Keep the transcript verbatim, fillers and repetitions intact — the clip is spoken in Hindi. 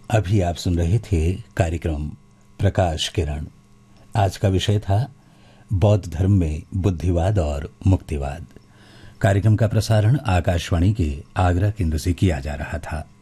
अभी आप सुन रहे थे कार्यक्रम प्रकाश किरण। आज का विषय था बौद्ध धर्म में बुद्धिवाद और मुक्तिवाद। कार्यक्रम का प्रसारण आकाशवाणी के आगरा केंद्र से किया जा रहा था।